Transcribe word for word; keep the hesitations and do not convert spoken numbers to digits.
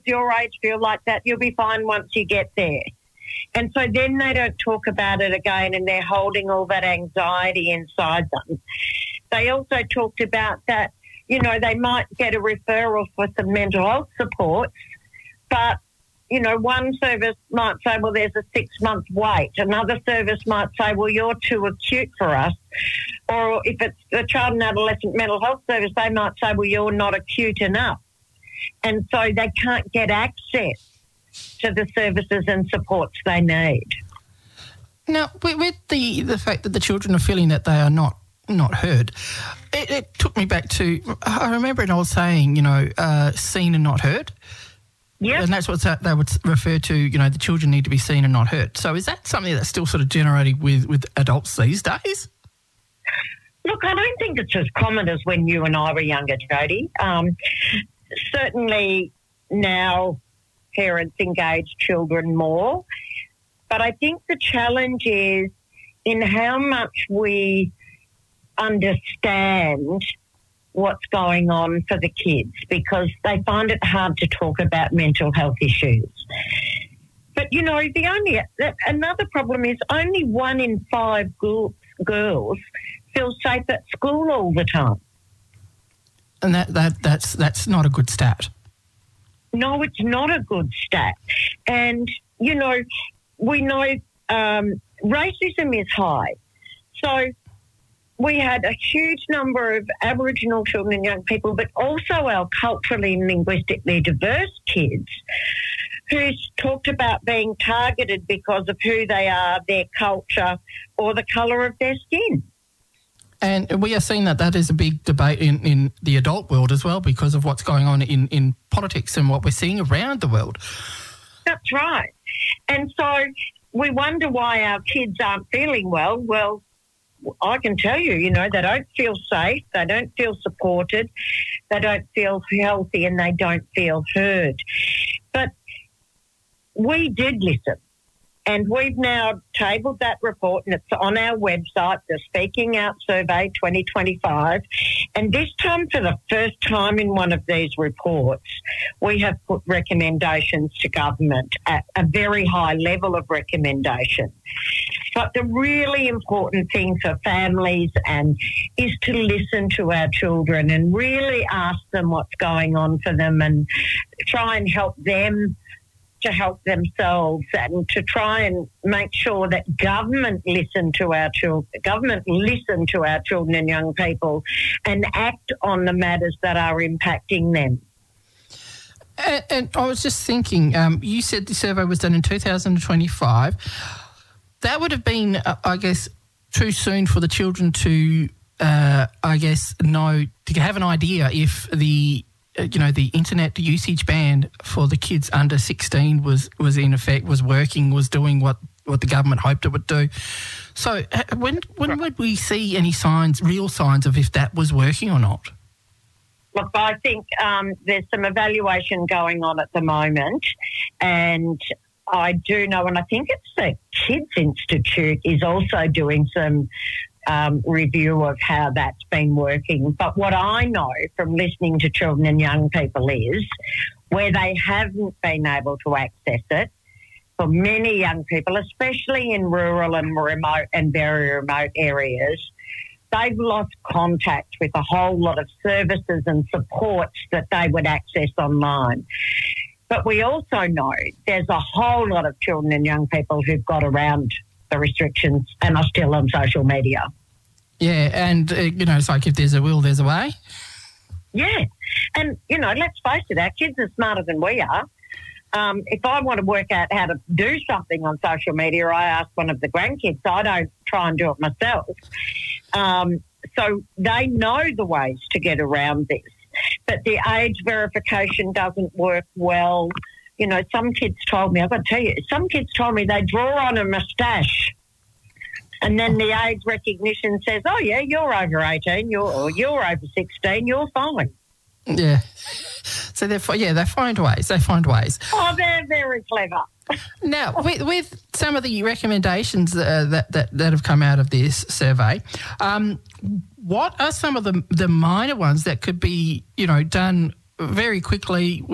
your age feel like that, you'll be fine once you get there. And so then they don't talk about it again, and they're holding all that anxiety inside them. They also talked about that, you know, they might get a referral for some mental health supports, but, you know, one service might say, well, there's a six-month wait. Another service might say, well, you're too acute for us. Or if it's the child and adolescent mental health service, they might say, well, you're not acute enough. And so they can't get access to the services and supports they need. Now, with, with the, the fact that the children are feeling that they are not not heard, it, it took me back to, I remember an old saying, you know, uh, seen and not heard. Yeah. And that's what they would refer to, you know, the children need to be seen and not heard. So is that something that's still sort of generating with, with adults these days? Look, I don't think it's as common as when you and I were younger, Jodie. Um, certainly now parents engage children more. But I think the challenge is in how much we understand what's going on for the kids, because they find it hard to talk about mental health issues. But, you know, the only another problem is only one in five girl, girls feel safe at school all the time. And that, that that's that's not a good stat. No, it's not a good stat. And, you know, we know um, racism is high. So we had a huge number of Aboriginal children and young people, but also our culturally and linguistically diverse kids who talked about being targeted because of who they are, their culture, or the colour of their skin. And we are seeing that that is a big debate in, in the adult world as well, because of what's going on in, in politics and what we're seeing around the world. That's right. And so we wonder why our kids aren't feeling well. Well, I can tell you, you know, they don't feel safe, they don't feel supported, they don't feel healthy, and they don't feel heard. But we did listen. And we've now tabled that report, and it's on our website, the Speaking Out Survey twenty twenty-five. And this time, for the first time in one of these reports, we have put recommendations to government at a very high level of recommendation. But the really important thing for families and is to listen to our children and really ask them what's going on for them and try and help them to help themselves, and to try and make sure that government listen to our children, government listen to our children and young people and act on the matters that are impacting them. And, and I was just thinking, um, you said the survey was done in two thousand twenty-five. That would have been, uh, I guess, too soon for the children to, uh, I guess, know, to have an idea if the you know, the internet usage ban for the kids under sixteen was, was in effect, was working, was doing what, what the government hoped it would do. So when when would we see any signs, real signs of if that was working or not? Look, I think um, there's some evaluation going on at the moment, and I do know, and I think it's the Kids Institute is also doing some Um, review of how that's been working. But what I know from listening to children and young people is where they haven't been able to access it, for many young people, especially in rural and remote and very remote areas, they've lost contact with a whole lot of services and supports that they would access online. But we also know there's a whole lot of children and young people who've got around the restrictions and are still on social media. Yeah, and, uh, you know, it's like if there's a will, there's a way. Yeah, and, you know, let's face it, our kids are smarter than we are. Um, if I want to work out how to do something on social media, I ask one of the grandkids. I don't try and do it myself. Um, so they know the ways to get around this. But the age verification doesn't work well. You know, some kids told me, I've got to tell you, some kids told me they draw on a moustache and then the age recognition says, oh, yeah, you're over eighteen, you're, or you're over sixteen, you're fine. Yeah. So, they're, yeah, they find ways. They find ways. Oh, they're very clever. Now, with, with some of the recommendations uh, that, that, that have come out of this survey, um, what are some of the, the minor ones that could be, you know, done very quickly